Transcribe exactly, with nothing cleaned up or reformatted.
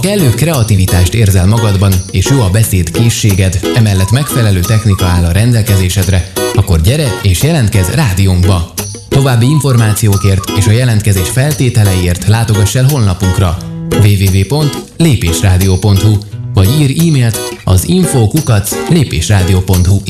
kellő kreativitást érzel magadban, és jó a beszéd készséged, emellett megfelelő technika áll a rendelkezésedre, akkor gyere és jelentkezz rádiónkba! További információkért és a jelentkezés feltételeiért látogass el honlapunkra double-u double-u double-u pont lépésrádió pont hu vagy írj e-mailt az info kukac lépésrádió pont hu